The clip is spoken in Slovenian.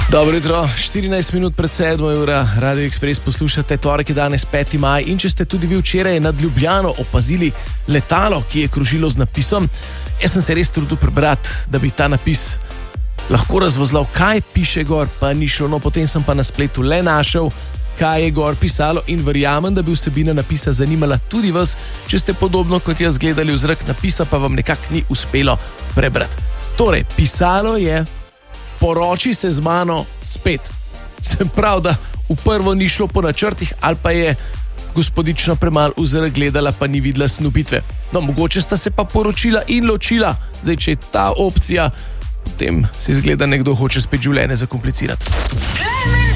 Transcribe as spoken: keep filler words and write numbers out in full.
Dobro jutro, štirinajst minut pred sedmo ura, Radio Express poslušate, torek je danes peti maj in če ste tudi vi včeraj nad Ljubljano opazili letalo, ki je krožilo z napisom, jaz sem se res trudil prebrati, da bi ta napis lahko razvozlal, kaj piše gor, pa ni šlo, no potem sem pa na spletu le našel, kaj je gor pisalo in verjamem, da bi vsebina napisa zanimala tudi vas, če ste podobno kot jaz gledali v zrak napisa, pa vam nekako ni uspelo prebrati. Torej, pisalo je: poroči se z mano spet. Se pravi, da v prvo ni šlo po načrtih ali pa je gospodična premalo v zrak gledala, pa ni videla snubitve. No, mogoče sta se pa poročila in ločila. Zdaj, če je ta opcija, potem se izgleda, nekdo hoče spet življenje zakomplicirati.